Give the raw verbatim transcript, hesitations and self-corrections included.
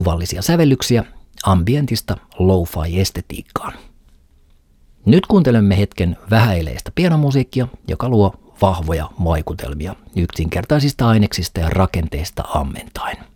kuvallisia sävellyksiä ambientista lo-fi-estetiikkaan. Nyt kuuntelemme hetken vähäileistä pianomusiikkia, joka luo vahvoja vaikutelmia yksinkertaisista aineksista ja rakenteista ammentaen.